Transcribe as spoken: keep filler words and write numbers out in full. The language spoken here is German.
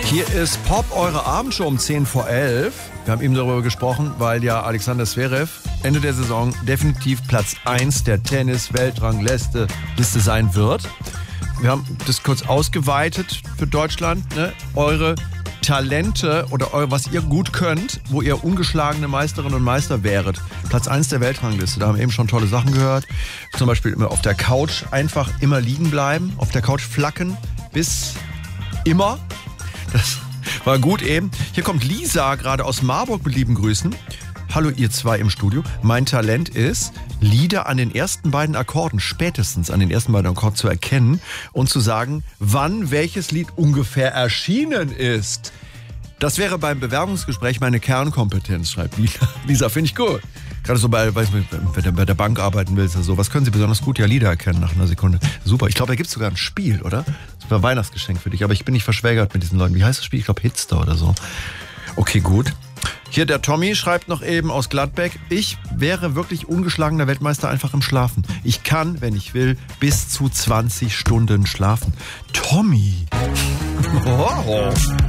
Hier ist Pop, eure Abendshow um zehn vor elf. Wir haben eben darüber gesprochen, weil ja Alexander Zverev Ende der Saison definitiv Platz eins der Tennis-Weltrangliste Liste sein wird. Wir haben das kurz ausgeweitet für Deutschland. Ne? Eure Talente oder eure, was ihr gut könnt, wo ihr ungeschlagene Meisterinnen und Meister wäret. Platz eins der Weltrangliste. Da haben wir eben schon tolle Sachen gehört. Zum Beispiel immer auf der Couch einfach immer liegen bleiben. Auf der Couch flacken bis immer. Das war gut eben. Hier kommt Lisa gerade aus Marburg mit lieben Grüßen. Hallo ihr zwei im Studio. Mein Talent ist, Lieder an den ersten beiden Akkorden, spätestens an den ersten beiden Akkorden zu erkennen und zu sagen, wann welches Lied ungefähr erschienen ist. Das wäre beim Bewerbungsgespräch meine Kernkompetenz, schreibt Lisa. Lisa, finde ich gut. Gerade so bei, weiß nicht, wenn du bei der Bank arbeiten willst oder so. Was können Sie besonders gut? Ja, Lieder erkennen nach einer Sekunde. Super. Ich glaube, da gibt es sogar ein Spiel, oder? Das war ein Weihnachtsgeschenk für dich. Aber ich bin nicht verschwägert mit diesen Leuten. Wie heißt das Spiel? Ich glaube, Hitster oder so. Okay, gut. Hier der Tommy schreibt noch eben aus Gladbeck, ich wäre wirklich ungeschlagener Weltmeister einfach im Schlafen. Ich kann, wenn ich will, bis zu zwanzig Stunden schlafen. Tommy! Oh.